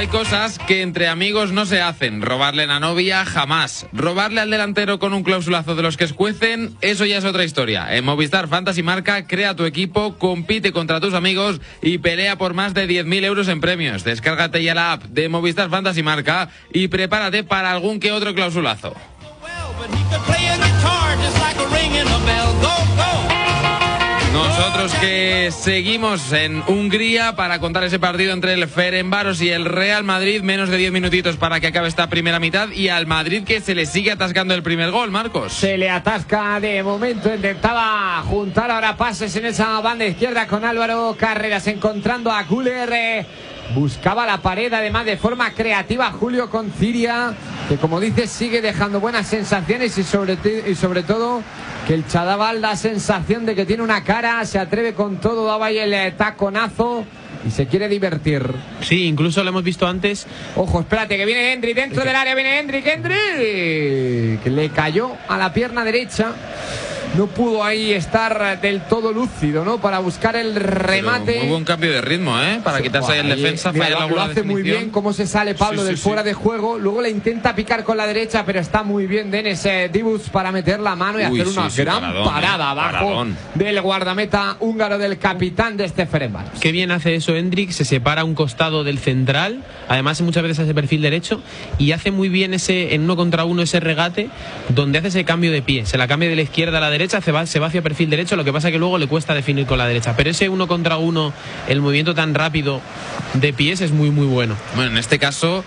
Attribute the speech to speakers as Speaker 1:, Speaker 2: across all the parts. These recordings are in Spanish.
Speaker 1: Hay cosas que entre amigos no se hacen. Robarle la novia, jamás. Robarle al delantero con un clausulazo de los que escuecen, eso ya es otra historia. En Movistar Fantasy Marca, crea tu equipo, compite contra tus amigos y pelea por más de 10.000 euros en premios. Descárgate ya la app de Movistar Fantasy Marca y prepárate para algún que otro clausulazo. Nosotros que seguimos en Hungría para contar ese partido entre el Ferencváros y el Real Madrid, menos de 10 minutitos para que acabe esta primera mitad, y al Madrid que se le sigue atascando el primer gol, Marcos.
Speaker 2: Se le atasca de momento, intentaba juntar ahora pases en esa banda izquierda con Álvaro Carreras encontrando a Güler. Buscaba la pared además de forma creativa Julio Conciria, que como dices sigue dejando buenas sensaciones y sobre todo que el Chadaval da sensación de que tiene una cara, se atreve con todo, daba ahí el taconazo y se quiere divertir.
Speaker 3: Sí, incluso lo hemos visto antes.
Speaker 2: Ojo, espérate, que viene Hendrik dentro del área, viene Hendrik, que le cayó a la pierna derecha. No pudo ahí estar del todo lúcido, ¿no? Para buscar el remate.
Speaker 1: Pero muy buen cambio de ritmo, ¿eh? Para quitarse ahí el defensa.
Speaker 2: Mira,
Speaker 1: falla
Speaker 2: lo hace muy bien, cómo se sale Pablo del fuera de juego. Luego le intenta picar con la derecha, pero está muy bien Denis Dibus para meter la mano y hacer una gran parada abajo del guardameta húngaro, del capitán de este Ferencváros.
Speaker 3: Qué bien hace eso Hendrik, se separa a un costado del central, además muchas veces hace perfil derecho y hace muy bien ese en 1 contra 1 ese regate donde hace ese cambio de pie, se la cambia de la izquierda a la derecha, se va hacia perfil derecho, lo que pasa que luego le cuesta definir con la derecha, pero ese 1 contra 1, el movimiento tan rápido de pies es muy muy bueno.
Speaker 1: Bueno, en este caso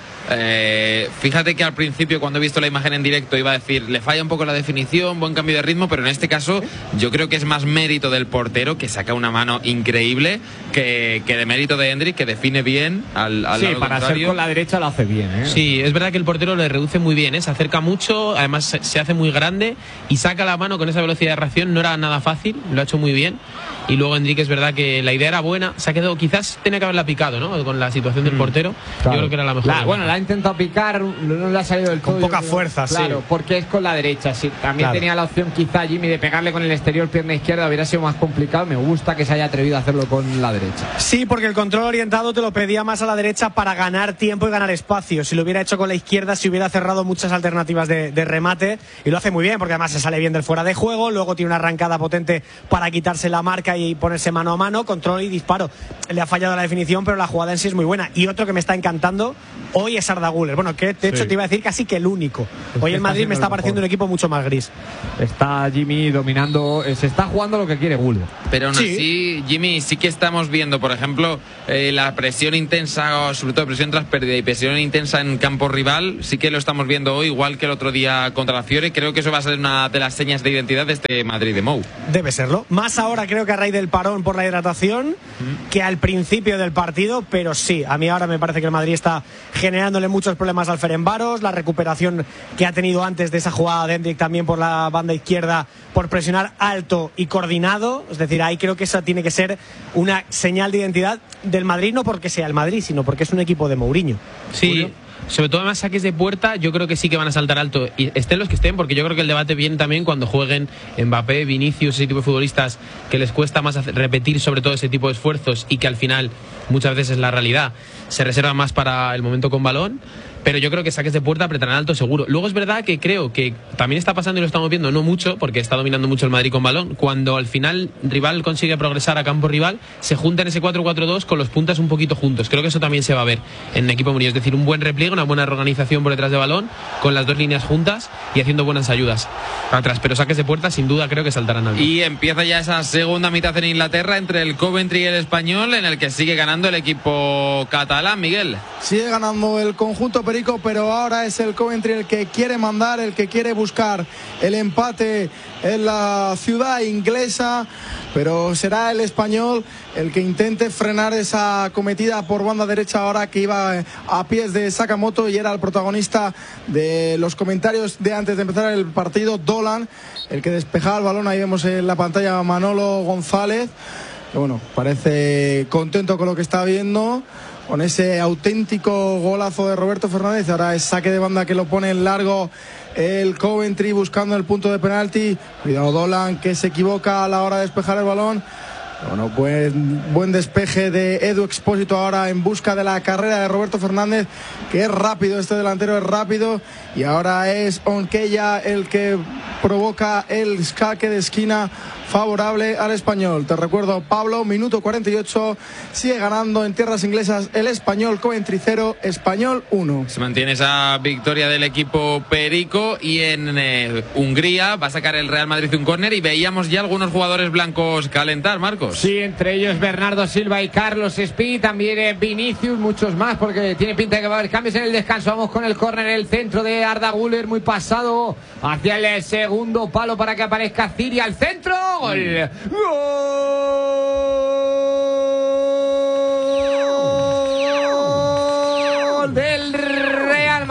Speaker 1: fíjate que al principio cuando he visto la imagen en directo iba a decir le falla un poco la definición, buen cambio de ritmo, pero en este caso yo creo que es más mérito del portero, que saca una mano increíble, que de mérito de Hendrik, que define bien al
Speaker 2: sí,
Speaker 1: lado
Speaker 2: para
Speaker 1: contrario.
Speaker 2: ser con la derecha lo hace bien, ¿eh?
Speaker 3: Sí, es verdad que el portero le reduce muy bien, ¿eh? Se acerca mucho, además se hace muy grande y saca la mano con esa velocidad de reacción, no era nada fácil, lo ha hecho muy bien. Y luego Hendrik, es verdad que la idea era buena, se ha quedado, quizás tenía que haberla picado, ¿no? Con la situación del portero, claro. Yo creo que era la mejor.
Speaker 2: Bueno, la ha intentado picar, no le ha salido del todo.
Speaker 4: Con poca fuerza,
Speaker 2: claro,
Speaker 4: sí.
Speaker 2: Porque es con la derecha, sí. También tenía la opción quizá Jimmy de pegarle con el exterior, pierna izquierda, hubiera sido más complicado. Me gusta que se haya atrevido a hacerlo con la derecha.
Speaker 4: Sí, porque el control orientado te lo pedía más a la derecha para ganar tiempo y ganar espacio. Si lo hubiera hecho con la izquierda, se hubiera cerrado muchas alternativas de remate, y lo hace muy bien, porque además se sale bien del fuera de juego, luego tiene una arrancada potente para quitarse la marca y ponerse mano a mano, control y disparo. Le ha fallado la definición, pero la jugada en sí es muy buena. Y otro que me está encantando hoy es Arda Güler. Bueno, que de hecho te iba a decir casi que el único. Hoy el Madrid me está pareciendo un equipo mucho más gris.
Speaker 2: Está Jimmy dominando, se está jugando lo que quiere Güler.
Speaker 1: Pero aún así, Jimmy, sí que estamos viendo, por ejemplo, la presión intensa, sobre todo presión tras pérdida y presión intensa en campo rival, sí que lo estamos viendo hoy, igual que el otro día contra la Fiore. Creo que eso va a ser una de las señas de identidad de este Madrid de Mou.
Speaker 4: Debe serlo. Más ahora creo que a raíz del parón por la hidratación que al principio del partido, pero sí, a mí ahora me parece que el Madrid está generándole muchos problemas al Ferencváros, la recuperación que ha tenido antes de esa jugada de Hendrik también por la banda izquierda, por presionar alto y coordinado, es decir, ahí creo que esa tiene que ser una señal de identidad del Madrid, no porque sea el Madrid, sino porque es un equipo de Mourinho.
Speaker 3: Sí.
Speaker 4: Julio.
Speaker 3: Sobre todo además saques de puerta, yo creo que sí que van a saltar alto, y estén los que estén, porque yo creo que el debate viene también cuando jueguen Mbappé, Vinicius, ese tipo de futbolistas que les cuesta más repetir sobre todo ese tipo de esfuerzos y que al final muchas veces es la realidad, se reservan más para el momento con balón. Pero yo creo que saques de puerta apretarán alto seguro. Luego es verdad que creo que también está pasando, y lo estamos viendo, no mucho, porque está dominando mucho el Madrid con balón, cuando al final rival consigue progresar a campo rival, se juntan ese 4-4-2 con los puntas un poquito juntos. Creo que eso también se va a ver en equipo Mourinho, es decir, un buen repliegue, una buena organización por detrás de balón, con las dos líneas juntas y haciendo buenas ayudas atrás. Pero saques de puerta sin duda creo que saltarán alto.
Speaker 1: Y empieza ya esa segunda mitad en Inglaterra entre el Coventry y el Español, en el que sigue ganando el equipo catalán, Miguel.
Speaker 5: Sigue ganando el conjunto perico, pero ahora es el Coventry el que quiere mandar, el que quiere buscar el empate en la ciudad inglesa, pero será el Español el que intente frenar esa acometida por banda derecha ahora que iba a pies de Sakamoto y era el protagonista de los comentarios de antes de empezar el partido, Dolan, el que despejaba el balón. Ahí vemos en la pantalla a Manolo González, que bueno, parece contento con lo que está viendo, con ese auténtico golazo de Roberto Fernández. Ahora es saque de banda que lo pone en largo el Coventry buscando el punto de penalti. Cuidado Dolan, que se equivoca a la hora de despejar el balón. Bueno, buen despeje de Edu Expósito ahora en busca de la carrera de Roberto Fernández, que es rápido, este delantero es rápido, y ahora es Onqueya el que provoca el saque de esquina favorable al Español. Te recuerdo, Pablo, minuto 48, sigue ganando en tierras inglesas el Español, Coventry 0, Español 1.
Speaker 1: Se mantiene esa victoria del equipo perico, y en Hungría va a sacar el Real Madrid un córner, y veíamos ya algunos jugadores blancos calentar, Marcos.
Speaker 2: Sí, entre ellos Bernardo Silva y Carlos Espí, también Vinicius, muchos más, porque tiene pinta de que va a haber cambios en el descanso. Vamos con el córner, el centro de Arda Güler, muy pasado hacia el segundo palo para que aparezca Ciria al centro. ¡Gol! ¡Gol del Real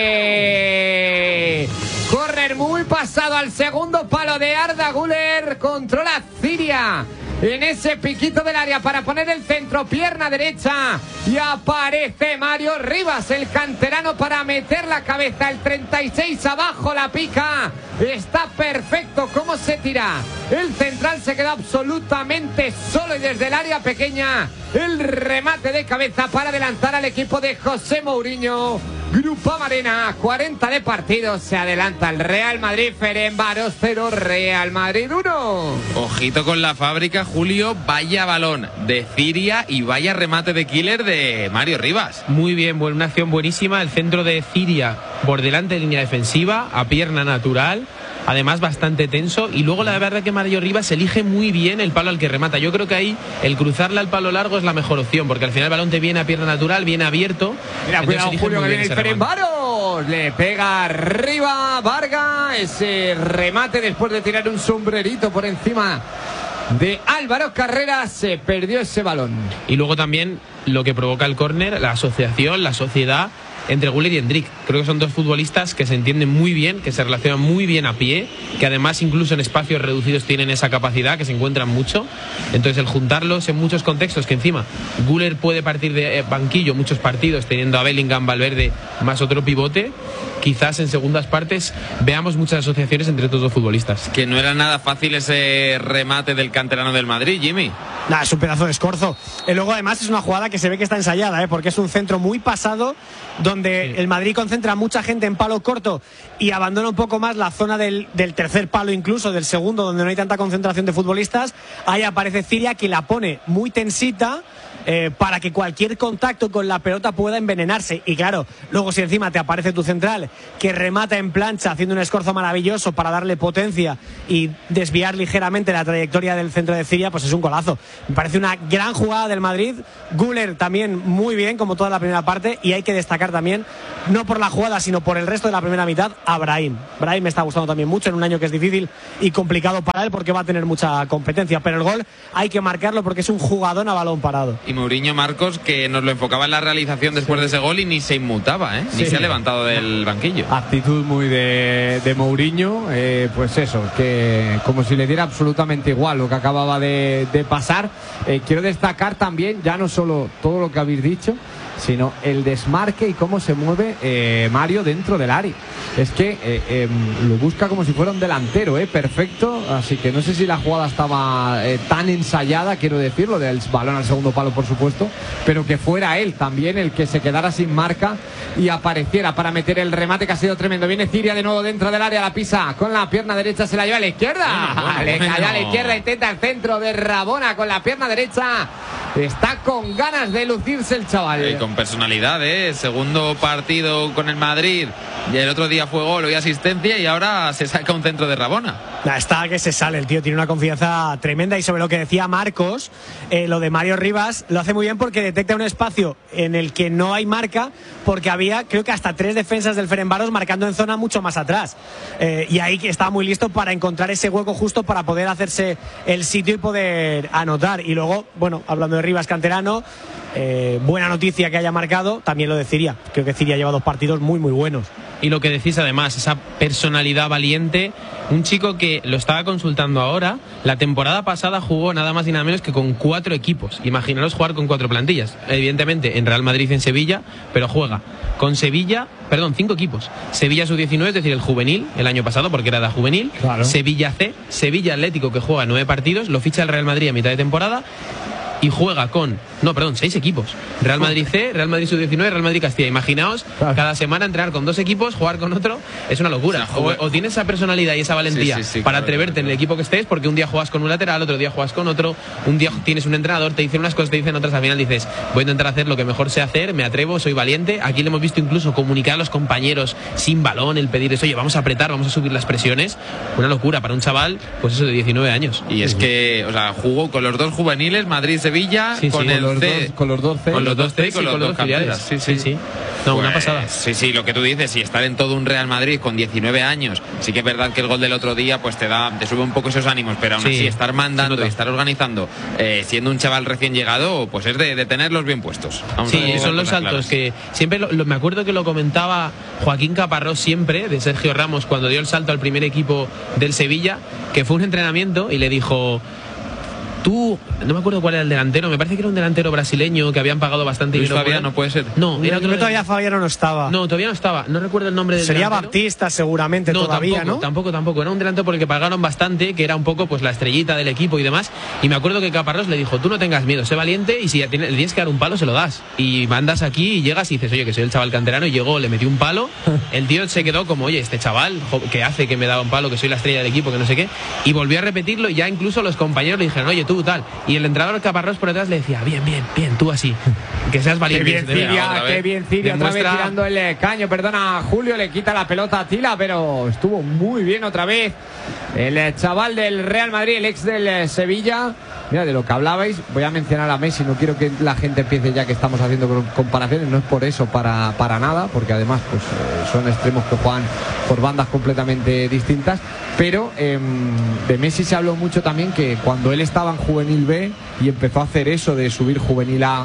Speaker 2: Madrid! Córner muy pasado al segundo palo de Arda Güler, controla Ciria en ese piquito del área para poner el centro, pierna derecha, y aparece Mario Rivas, el canterano, para meter la cabeza. El 36 abajo, la pica, está perfecto. ¿Cómo se tira? El central se queda absolutamente solo, y desde el área pequeña el remate de cabeza para adelantar al equipo de José Mourinho. Groupama Arena, 40 de partido, se adelanta el Real Madrid. Ferencváros 0, Real Madrid 1.
Speaker 1: Ojito con la fábrica, Julio, vaya balón de Ciria y vaya remate de killer de Mario Rivas.
Speaker 3: Muy bien, una acción buenísima, el centro de Ciria por delante de línea defensiva, a pierna natural, además bastante tenso, y luego la verdad que Mario Rivas elige muy bien el palo al que remata. Yo creo que ahí el cruzarle al palo largo es la mejor opción, porque al final el balón te viene a pierna natural, viene abierto.
Speaker 2: Mira, cuidado, Julio, que viene el Ferencváros, le pega arriba Varga, ese remate después de tirar un sombrerito por encima de Álvaro Carreras, se perdió ese balón.
Speaker 3: Y luego también lo que provoca el córner, la asociación, la sociedad entre Güler y Endrick. Creo que son dos futbolistas que se entienden muy bien, que se relacionan muy bien a pie, que además incluso en espacios reducidos tienen esa capacidad, que se encuentran mucho. Entonces el juntarlos en muchos contextos, que encima Güler puede partir de banquillo muchos partidos teniendo a Bellingham, Valverde más otro pivote, quizás en segundas partes veamos muchas asociaciones entre estos dos futbolistas.
Speaker 1: Que no era nada fácil ese remate del canterano del Madrid, Jimmy.
Speaker 4: Nah, es un pedazo de escorzo. Y luego además es una jugada que se ve que está ensayada, porque es un centro muy pasado, donde el Madrid concentra mucha gente en palo corto y abandona un poco más la zona del tercer palo, incluso del segundo, donde no hay tanta concentración de futbolistas. Ahí aparece Ciria, que la pone muy tensita, para que cualquier contacto con la pelota pueda envenenarse. Y claro, luego si encima te aparece tu central, que remata en plancha haciendo un escorzo maravilloso para darle potencia y desviar ligeramente la trayectoria del centro de Ciria, pues es un golazo. Me parece una gran jugada del Madrid. Güler también muy bien, como toda la primera parte, y hay que destacar también, no por la jugada sino por el resto de la primera mitad, a Brahim. Brahim me está gustando también mucho en un año que es difícil y complicado para él, porque va a tener mucha competencia, pero el gol hay que marcarlo porque es un jugadón a balón parado.
Speaker 1: Y Mourinho, Marcos, que nos lo enfocaba en la realización después de ese gol y ni se inmutaba, ni se ha levantado del banquillo.
Speaker 2: Actitud muy de Mourinho, pues eso, que como si le diera absolutamente igual lo que acababa de pasar. Quiero destacar también, ya no solo todo lo que habéis dicho, sino el desmarque y cómo se mueve Mario dentro del área. Es que lo busca como si fuera un delantero, perfecto. Así que no sé si la jugada estaba tan ensayada, quiero decirlo, del balón al segundo palo, por supuesto, pero que fuera él también el que se quedara sin marca y apareciera para meter el remate, que ha sido tremendo. Viene Ciria de nuevo dentro del área, la pisa con la pierna derecha, se la lleva a la izquierda. Le cayó a la izquierda, intenta el centro de Rabona con la pierna derecha. Está con ganas de lucirse el chaval.
Speaker 1: Con personalidad, segundo partido con el Madrid, y el otro día fue gol y asistencia, y ahora se saca un centro de Rabona.
Speaker 4: Está que se sale, el tío tiene una confianza tremenda. Y sobre lo que decía Marcos, lo de Mario Rivas lo hace muy bien, porque detecta un espacio en el que no hay marca, porque había, creo que hasta 3 defensas del Ferencváros marcando en zona mucho más atrás, y ahí estaba muy listo para encontrar ese hueco justo para poder hacerse el sitio y poder anotar. Y luego, bueno, hablando de Rivas, canterano, buena noticia que haya marcado, también lo de Ciria. Creo que Ciria lleva 2 partidos muy muy buenos.
Speaker 3: Y lo que decís además, esa personalidad valiente, un chico que lo estaba consultando ahora, la temporada pasada jugó nada más y nada menos que con 4 equipos. Imaginaros jugar con 4 plantillas. Evidentemente en Real Madrid y en Sevilla, pero juega con 5 equipos. Sevilla sub-19, es decir, el juvenil, el año pasado, porque era de juvenil.
Speaker 2: Claro.
Speaker 3: Sevilla C, Sevilla Atlético, que juega 9 partidos, lo ficha el Real Madrid a mitad de temporada. Y juega con, 6 equipos. Real Madrid C, Real Madrid Sub-19, Real Madrid Castilla. Imaginaos, cada semana entrenar con 2 equipos, jugar con otro, es una locura. O tienes esa personalidad y esa valentía para atreverte en el equipo que estés, porque un día juegas con un lateral, otro día juegas con otro, un día tienes un entrenador, te dicen unas cosas, te dicen otras, al final dices, voy a intentar hacer lo que mejor sé hacer, me atrevo, soy valiente. Aquí le hemos visto incluso comunicar a los compañeros sin balón, el pedir eso, oye, vamos a apretar, vamos a subir las presiones. Una locura para un chaval, pues eso, de 19 años.
Speaker 1: Y es que, jugó con los 2 juveniles, Madrid-Sevilla,
Speaker 2: con los dos C.
Speaker 1: Con los 2 C y con los 2
Speaker 3: filiales. Sí. No, una pasada.
Speaker 1: Sí, lo que tú dices, y estar en todo un Real Madrid con 19 años, sí que es verdad que el gol del otro día pues te sube un poco esos ánimos, pero aún así estar mandando y estar organizando, siendo un chaval recién llegado, pues es de tenerlos bien puestos.
Speaker 3: Son los saltos que siempre me acuerdo que lo comentaba Joaquín Caparrós siempre, de Sergio Ramos, cuando dio el salto al primer equipo del Sevilla, que fue un entrenamiento y le dijo... Tú, no me acuerdo cuál era el delantero, me parece que era un delantero brasileño que habían pagado bastante
Speaker 1: Luis
Speaker 3: dinero.
Speaker 1: Fabiano, puede ser.
Speaker 3: No, era otro.
Speaker 4: Todavía Fabiano no estaba.
Speaker 3: No, todavía no estaba. No recuerdo el nombre del
Speaker 4: Sería
Speaker 3: delantero.
Speaker 4: Baptista, seguramente, todavía,
Speaker 3: Tampoco. Era un delantero por el que pagaron bastante, que era un poco pues la estrellita del equipo y demás. Y me acuerdo que Caparrós le dijo, tú no tengas miedo, sé valiente y si le tienes que dar un palo, se lo das. Y mandas aquí y llegas y dices, oye, que soy el chaval canterano, y llegó, le metió un palo. El tío se quedó como, oye, este chaval, ¿qué hace que me da un palo, que soy la estrella del equipo, que no sé qué? Y volvió a repetirlo y ya incluso los compañeros le dijeron, oye, tú, tal. Y el entrenador Caparrós por detrás le decía, bien, tú así, que seas valiente.
Speaker 2: Qué bien Ciria, otra vez tirando el caño, perdona Julio, le quita la pelota a Tila, pero estuvo muy bien otra vez el chaval del Real Madrid, el ex del Sevilla. Mira, de lo que hablabais, voy a mencionar a Messi, no quiero que la gente empiece ya que estamos haciendo comparaciones, no es por eso, para nada, porque además pues son extremos que juegan por bandas completamente distintas, pero de Messi se habló mucho también que cuando él estaba en Juvenil B y empezó a hacer eso de subir Juvenil A,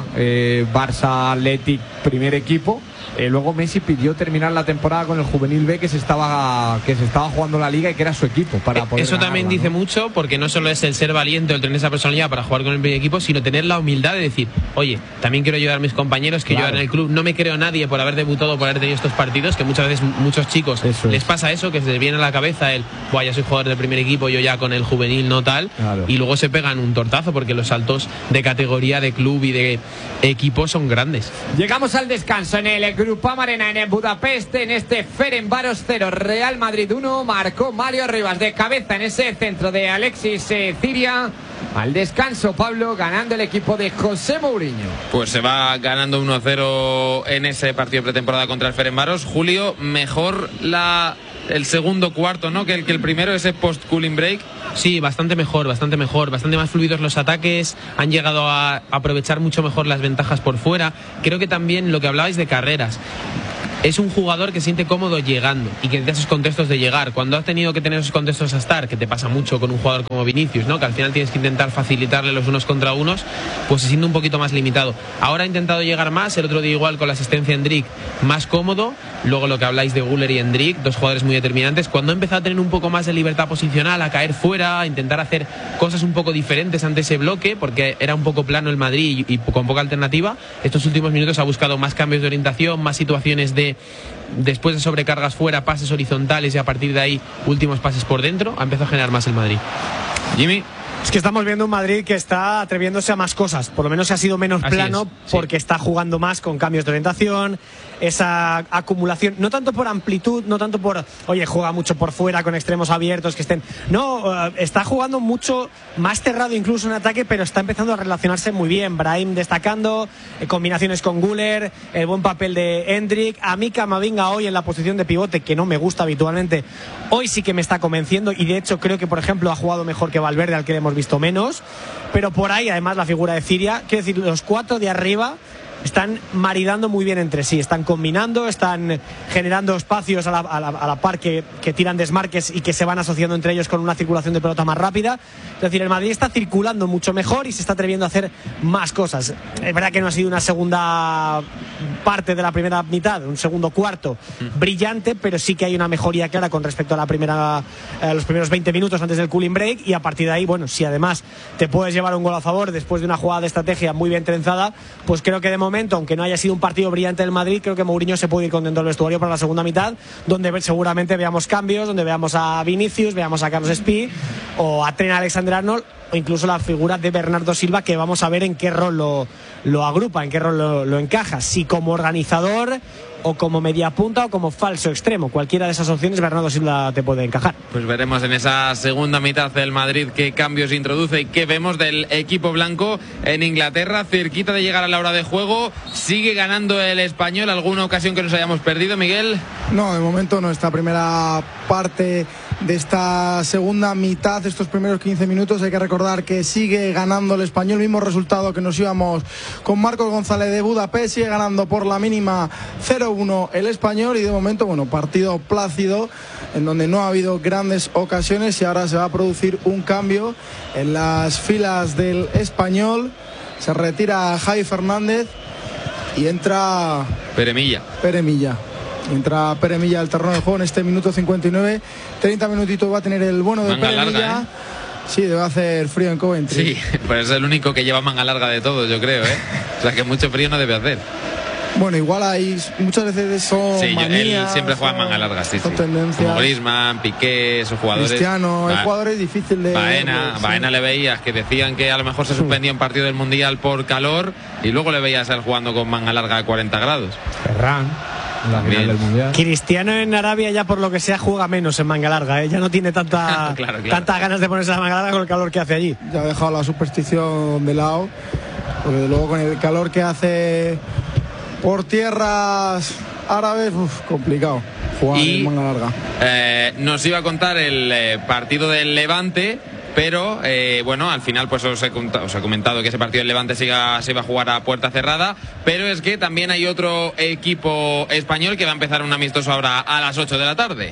Speaker 2: Barça, Athletic, primer equipo, luego Messi pidió terminar la temporada con el Juvenil B que se estaba jugando la liga y que era su equipo para poder
Speaker 3: eso
Speaker 2: ganarla,
Speaker 3: también dice mucho, porque no solo es el ser valiente o el tener esa personalidad para jugar con el primer equipo, sino tener la humildad de decir, oye, también quiero ayudar a mis compañeros que yo en el club no me creo nadie por haber debutado, por haber tenido estos partidos, que muchas veces muchos chicos les pasa eso, que se les viene a la cabeza el, ya soy jugador del primer equipo, yo ya con el juvenil no tal, y luego se pegan un tortazo porque los saltos de categoría, de club y de equipo son grandes.
Speaker 2: Llegamos al descanso en el Groupama Arena en Budapest, en este Ferencváros 0, Real Madrid 1, marcó Mario Rivas de cabeza en ese centro de Alexis Ciria. Al descanso, Pablo, ganando el equipo de José Mourinho.
Speaker 1: Pues se va ganando 1-0 en ese partido de pretemporada contra el Ferencváros. Julio, mejor el segundo cuarto, ¿no? que el primero, ese post-cooling break.
Speaker 3: Sí, bastante mejor, bastante más fluidos los ataques, han llegado a aprovechar mucho mejor las ventajas por fuera. Creo que también lo que hablabais de carreras, es un jugador que siente cómodo llegando y que necesita esos contextos de llegar. Cuando has tenido que tener esos contextos a estar, que te pasa mucho con un jugador como Vinicius, ¿no? Que al final tienes que intentar facilitarle los unos contra unos, pues se siente un poquito más limitado. Ahora ha intentado llegar más, el otro día igual con la asistencia de Endrick, más cómodo. Luego lo que habláis de Güler y Endrick, dos jugadores muy determinantes. Cuando ha empezado a tener un poco más de libertad posicional, a caer fuera, a intentar hacer cosas un poco diferentes ante ese bloque, porque era un poco plano el Madrid y con poca alternativa, estos últimos minutos ha buscado más cambios de orientación, más situaciones después de sobrecargas fuera, pases horizontales y a partir de ahí últimos pases por dentro. Ha empezado a generar más el Madrid.
Speaker 1: Jimmy.
Speaker 4: Es que estamos viendo un Madrid que está atreviéndose a más cosas. Por lo menos ha sido menos plano porque está jugando más con cambios de orientación, esa acumulación, no tanto por amplitud, no tanto por, oye, juega mucho por fuera con extremos abiertos que estén. No, está jugando mucho más cerrado incluso en ataque, pero está empezando a relacionarse muy bien. Brahim destacando, combinaciones con Güler, el buen papel de Endrick. A mí Camavinga hoy en la posición de pivote, que no me gusta habitualmente, hoy sí que me está convenciendo y de hecho creo que, por ejemplo, ha jugado mejor que Valverde, al que le hemos visto menos, pero por ahí además la figura de Ciria, quiero decir, los cuatro de arriba están maridando muy bien entre sí, están combinando, están generando espacios a la par que tiran desmarques y que se van asociando entre ellos con una circulación de pelota más rápida. Es decir, el Madrid está circulando mucho mejor y se está atreviendo a hacer más cosas. Es verdad que no ha sido una segunda parte de la primera mitad, un segundo cuarto brillante, pero sí que hay una mejoría clara con respecto a los primeros 20 minutos antes del cooling break, y a partir de ahí, bueno, si además te puedes llevar un gol a favor después de una jugada de estrategia muy bien trenzada, pues creo que de momento, aunque no haya sido un partido brillante del Madrid, creo que Mourinho se puede ir contento del vestuario para la segunda mitad, donde seguramente veamos cambios, donde veamos a Vinicius, veamos a Carlos Espí o a Trent Alexander-Arnold, o incluso la figura de Bernardo Silva, que vamos a ver en qué rol lo agrupa, en qué rol lo encaja, si como organizador o como media punta o como falso extremo. Cualquiera de esas opciones Bernardo Silva te puede encajar.
Speaker 1: Pues veremos en esa segunda mitad del Madrid qué cambios introduce y qué vemos del equipo blanco en Inglaterra, cerquita de llegar a la hora de juego. Sigue ganando el Español. ¿Alguna ocasión que nos hayamos perdido, Miguel?
Speaker 5: No, de momento no. Esta primera parte de esta segunda mitad, estos primeros 15 minutos, hay que recordar que sigue ganando el Español, mismo resultado que nos íbamos con Marcos González de Budapest, sigue ganando por la mínima 0-1 el Español, y de momento, bueno, partido plácido en donde no ha habido grandes ocasiones, y ahora se va a producir un cambio en las filas del Español. Se retira Javi Fernández y entra
Speaker 1: Pere Milla.
Speaker 5: Entra Pere Milla al terreno de juego en este minuto 59. 30 minutitos va a tener el bueno de
Speaker 1: Manga
Speaker 5: Pere
Speaker 1: larga,
Speaker 5: Milla. Sí, debe hacer frío en Coventry.
Speaker 1: Sí, pues es el único que lleva manga larga de todos, yo creo, ¿eh? O sea que mucho frío no debe hacer.
Speaker 5: Bueno, igual hay muchas veces son manías,
Speaker 1: él siempre juega en manga larga, sí.
Speaker 5: Tendencias.
Speaker 1: Como Griezmann, Piqué, esos jugadores.
Speaker 5: Cristiano, hay jugadores difíciles de...
Speaker 1: Baena le veías que decían que a lo mejor se suspendía un partido del Mundial por calor, y luego le veías a él jugando con manga larga a 40 grados.
Speaker 2: Ferran, la final del Mundial.
Speaker 4: Cristiano en Arabia, ya por lo que sea, juega menos en manga larga, ¿eh? Ya no tiene tantas ganas de ponerse la manga larga con el calor que hace allí.
Speaker 5: Ya ha dejado la superstición de lado, porque luego con el calor que hace por tierras árabes, complicado jugar en manga larga.
Speaker 1: Nos iba a contar el partido del Levante, pero bueno, al final pues os he comentado que ese partido del Levante se iba a jugar a puerta cerrada, pero es que también hay otro equipo español que va a empezar un amistoso ahora a las 8 de la tarde.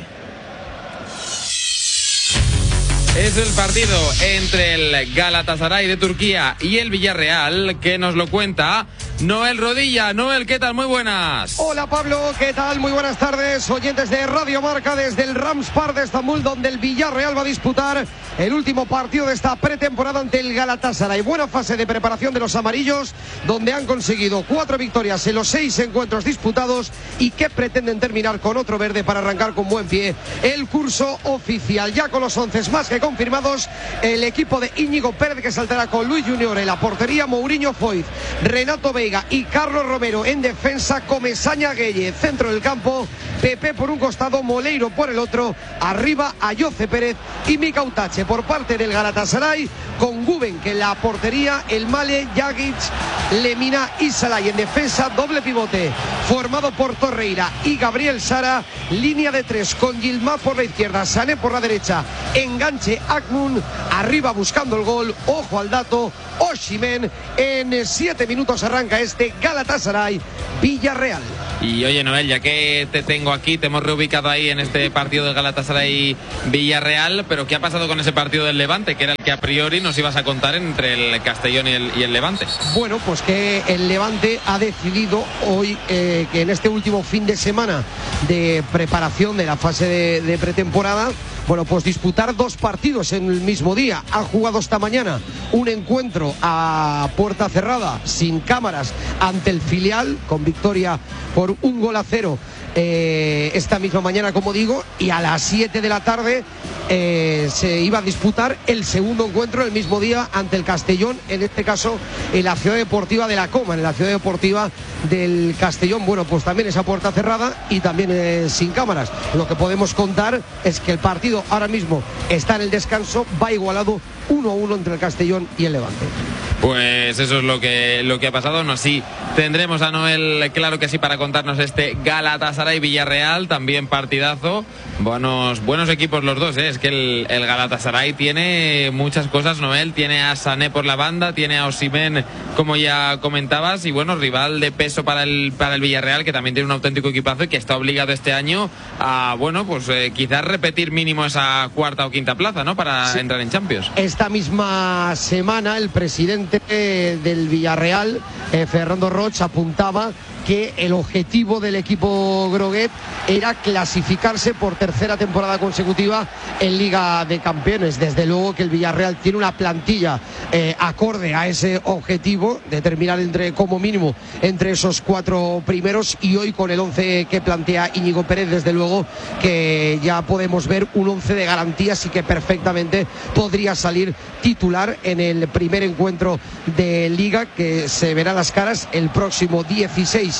Speaker 1: Es el partido entre el Galatasaray de Turquía y el Villarreal, que nos lo cuenta Noel Rodilla. Noel, ¿qué tal? Muy buenas.
Speaker 6: Hola Pablo, ¿qué tal? Muy buenas tardes, oyentes de Radio Marca, desde el Rams Park de Estambul, donde el Villarreal va a disputar el último partido de esta pretemporada ante el Galatasaray. Buena fase de preparación de los amarillos, donde han conseguido 4 victorias en los 6 encuentros disputados y que pretenden terminar con otro verde para arrancar con buen pie el curso oficial. Ya con los 11 más que confirmados, el equipo de Íñigo Pérez, que saltará con Luis Junior en la portería, Mourinho Foyth, Renato Veiga y Carlos Romero en defensa, Comesaña Gueye centro del campo, Pepe por un costado, Moleiro por el otro, arriba Ayoce Pérez y Mika Utache por parte del Galatasaray, con Guben que en la portería, el Male, Jagic, Lemina y Salai en defensa, doble pivote formado por Torreira y Gabriel Sara, línea de 3 con Yilmaz por la izquierda, Sané por la derecha, enganche Akmun, arriba buscando el gol, ojo al dato, Osimhen. En 7 minutos arranca este Galatasaray Villarreal.
Speaker 1: Y oye, Noel, ya que te tengo aquí, te hemos reubicado ahí en este partido del Galatasaray Villarreal, pero ¿qué ha pasado con ese partido del Levante, que era el que a priori nos ibas a contar entre el Castellón y el Levante?
Speaker 6: Bueno, pues que el Levante ha decidido hoy que en este último fin de semana de preparación de la fase de pretemporada, bueno, pues disputar 2 partidos en el mismo día. Ha jugado esta mañana un encuentro a puerta cerrada, sin cámaras, ante el filial, con victoria por 1-0 esta misma mañana, como digo, y a las 7 de la tarde se iba a disputar el segundo encuentro el mismo día ante el Castellón, en este caso en la Ciudad Deportiva de La Coma, en la Ciudad Deportiva del Castellón. Bueno, pues también esa puerta cerrada y también sin cámaras. Lo que podemos contar es que el partido ahora mismo está en el descanso, va igualado 1-1 entre el Castellón y el Levante.
Speaker 1: Pues eso es lo que ha pasado. No, sí, tendremos a Noel, claro que sí, para contarnos este Galatasaray Villarreal, también partidazo. Buenos equipos los dos, ¿eh? Es que el Galatasaray tiene muchas cosas, Noel. Tiene a Sané por la banda, tiene a Osimhen, como ya comentabas, y bueno, rival de peso para el Villarreal, que también tiene un auténtico equipazo y que está obligado este año a, bueno, pues quizás repetir mínimo esa cuarta o quinta plaza, ¿no? Para entrar en Champions.
Speaker 6: Esta misma semana el presidente del Villarreal, Fernando Roig, apuntaba que el objetivo del equipo groguet era clasificarse por tercera temporada consecutiva en Liga de Campeones. Desde luego que el Villarreal tiene una plantilla acorde a ese objetivo de terminar como mínimo entre esos 4 primeros, y hoy con el 11 que plantea Íñigo Pérez, desde luego que ya podemos ver un 11 de garantías y que perfectamente podría salir titular en el primer encuentro de Liga, que se verá las caras el próximo 16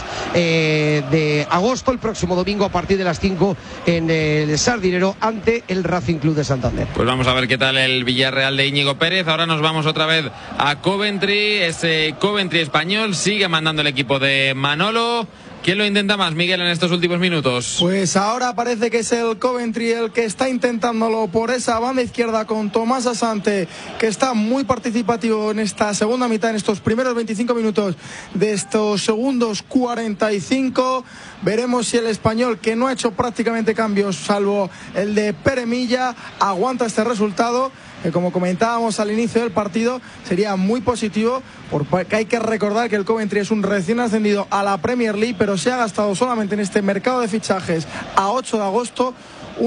Speaker 6: de agosto, el próximo domingo a partir de las 5 en el Sardinero, ante el Racing Club de Santander.
Speaker 1: Pues vamos a ver qué tal el Villarreal de Íñigo Pérez. Ahora nos vamos otra vez a Coventry. Ese Coventry español sigue mandando el equipo de Manolo. ¿Quién lo intenta más, Miguel, en estos últimos minutos?
Speaker 5: Pues ahora parece que es el Coventry el que está intentándolo por esa banda izquierda con Tomás Asante, que está muy participativo en esta segunda mitad, en estos primeros 25 minutos de estos segundos 45. Veremos si el español, que no ha hecho prácticamente cambios salvo el de Pere Milla, aguanta este resultado, que como comentábamos al inicio del partido sería muy positivo, porque hay que recordar que el Coventry es un recién ascendido a la Premier League, pero se ha gastado solamente en este mercado de fichajes a 8 de agosto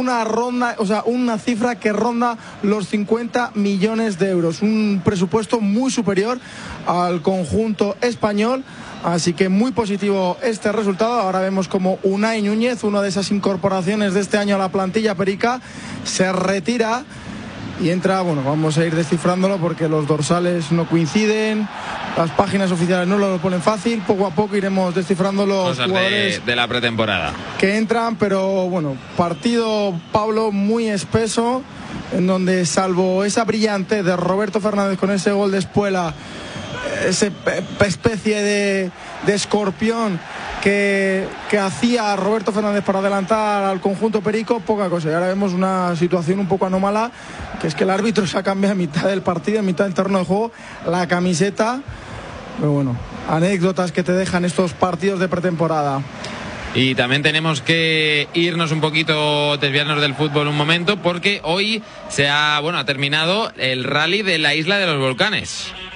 Speaker 5: una cifra que ronda los 50 millones de euros, un presupuesto muy superior al conjunto español. Así que muy positivo este resultado. Ahora vemos como Unai Núñez, una de esas incorporaciones de este año a la plantilla perica, se retira y entra, bueno, vamos a ir descifrándolo porque los dorsales no coinciden, las páginas oficiales no lo ponen fácil. Poco a poco iremos descifrando los
Speaker 1: cosas
Speaker 5: jugadores
Speaker 1: de la pretemporada
Speaker 5: que entran, pero bueno, partido, Pablo, muy espeso, en donde salvo esa brillante de Roberto Fernández con ese gol de Espuela, esa especie de escorpión que hacía Roberto Fernández para adelantar al conjunto perico, poca cosa. Y ahora vemos una situación un poco anómala, que es que el árbitro se ha cambiado a mitad del partido, a mitad del terreno de juego, la camiseta. Pero bueno, anécdotas que te dejan estos partidos de pretemporada.
Speaker 1: Y también tenemos que irnos un poquito, desviarnos del fútbol un momento, porque hoy ha terminado el rally de la Isla de los Volcanes.